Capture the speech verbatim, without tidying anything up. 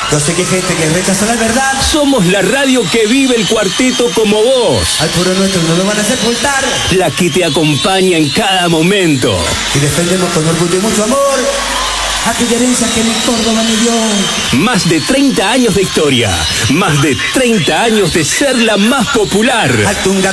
Yo sé que hay gente que rechaza la verdad. Somos la radio que vive el cuarteto como vos. Al puro nuestro no lo van a sepultar. La que te acompaña en cada momento. Y defendemos con orgullo y mucho amor aquella herencia que mi Córdoba me dio. Más de treinta años de historia. Más de treinta años de ser la más popular. Altunga